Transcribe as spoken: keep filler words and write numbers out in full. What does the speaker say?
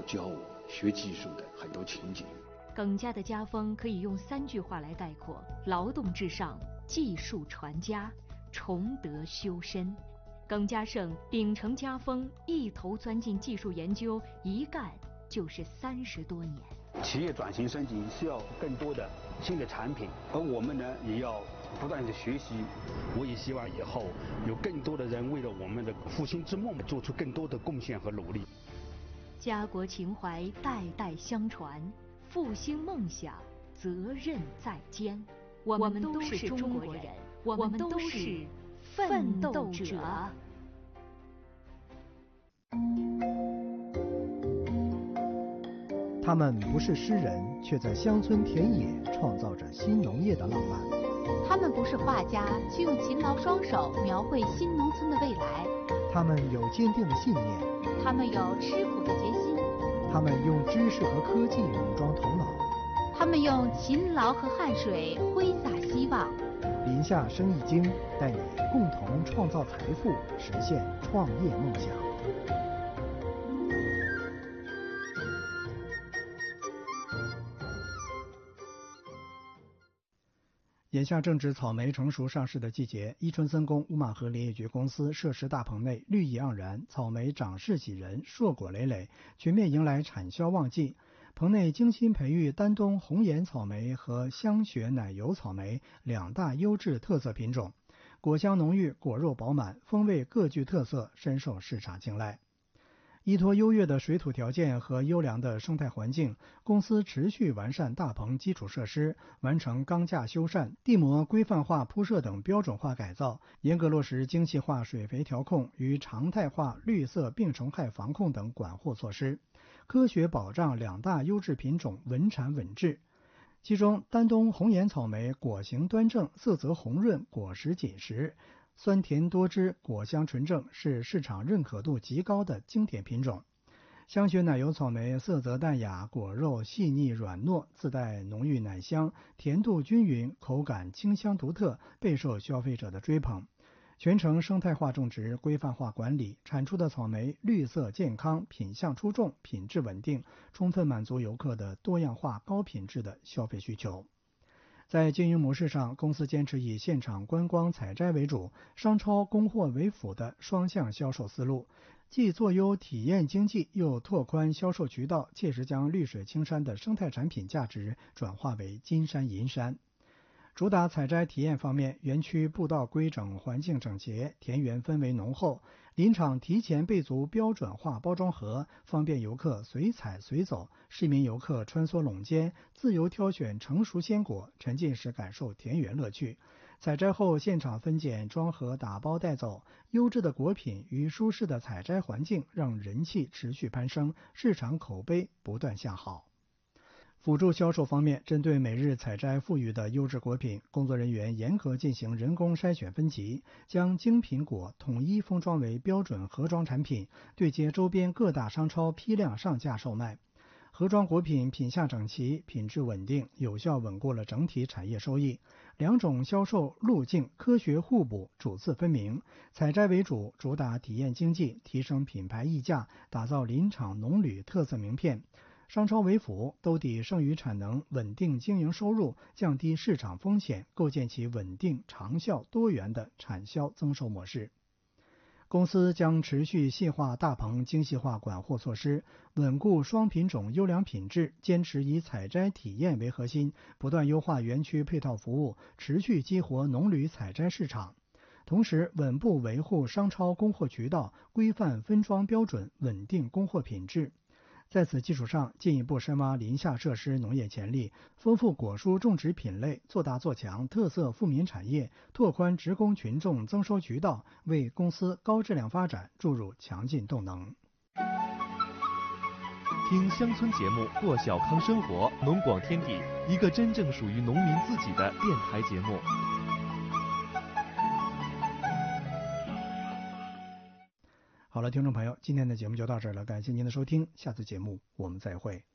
教我学技术的很多情景。 耿家的家风可以用三句话来概括：劳动至上，技术传家，崇德修身。耿家胜秉承家风，一头钻进技术研究，一干就是三十多年。 企业转型升级需要更多的新的产品，而我们呢也要不断的学习。我也希望以后有更多的人为了我们的复兴之梦做出更多的贡献和努力。 家国情怀代代相传，复兴梦想责任在肩。我们都是中国人，我们都是奋斗者。 他们不是诗人，却在乡村田野创造着新农业的浪漫。 他们不是画家，却用勤劳双手描绘新农村的未来。 他们有坚定的信念， 他们有吃苦的决心， 他们用知识和科技武装头脑， 他们用勤劳和汗水挥洒希望。 林下生意经带你共同创造财富，实现创业梦想。眼下正值草莓成熟上市的季节，伊春森宫乌马河林业局公司设施大棚内绿意盎然，草莓长势喜人，硕果累累，全面迎来产销旺季。棚内精心培育丹东红颜草莓和香雪奶油草莓两大优质特色品种，果香浓郁，果肉饱满，风味各具特色，深受市场青睐。依托优越的水土条件和优良的生态环境，公司持续完善大棚基础设施，完成钢架修缮、地膜规范化铺设等标准化改造，严格落实精细化水肥调控与常态化绿色病虫害防控等管护措施，科学保障两大优质品种稳产稳质。其中，丹东红颜草莓果形端正，色泽红润，果实紧实，酸甜多汁，果香纯正，是市场认可度极高的经典品种。香雪奶油草莓色泽淡雅，果肉细腻软糯，自带浓郁奶香，甜度均匀，口感清香独特，备受消费者的追捧。全程生态化种植，规范化管理，产出的草莓绿色健康，品相出众，品质稳定，充分满足游客的多样化高品质的消费需求。在经营模式上，公司坚持以现场观光采摘为主，商超供货为辅的双向销售思路，既做优体验经济，又拓宽销售渠道，切实将绿水青山的生态产品价值转化为金山银山。主打采摘体验方面，园区步道规整，环境整洁，田园氛围浓厚，林场提前备足标准化包装盒，方便游客随采随走，市民游客穿梭垄间，自由挑选成熟鲜果，沉浸式感受田园乐趣。采摘后现场分拣装盒打包带走，优质的果品与舒适的采摘环境让人气持续攀升，市场口碑不断向好。辅助销售方面，针对每日采摘富裕的优质果品，工作人员严格进行人工筛选分级，将精品果统一封装为标准盒装产品，对接周边各大商超批量上架售卖。盒装果品品相整齐，品质稳定，有效稳固了整体产业收益。两种销售路径科学互补，主次分明。采摘为主，主打体验经济，提升品牌溢价，打造林场农旅特色名片。商超为辅，兜底剩余产能，稳定经营收入，降低市场风险，构建起稳定、长效、多元的产销增收模式。公司将持续细化大棚精细化管护措施，稳固双品种优良品质，坚持以采摘体验为核心，不断优化园区配套服务，持续激活农旅采摘市场。同时，稳步维护商超供货渠道，规范分装标准，稳定供货品质。在此基础上，进一步深挖林下设施农业潜力，丰富果蔬种植品类，做大做强特色富民产业，拓宽职工群众增收渠道，为公司高质量发展注入强劲动能。 听乡村节目，过小康生活，农广天地，一个真正属于农民自己的电台节目。 好了，听众朋友，今天的节目就到这儿了，感谢您的收听，下次节目我们再会。